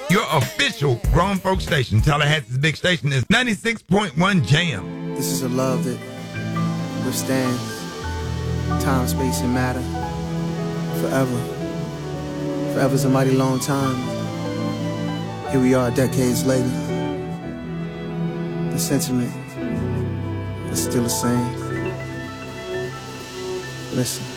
Your official grown folk station, Tallahassee's big station, is 96.1 Jam. This is a love that withstands time, space, and matter forever. Forever's a mighty long time. Here we are decades later. The sentiment is still the same. Listen.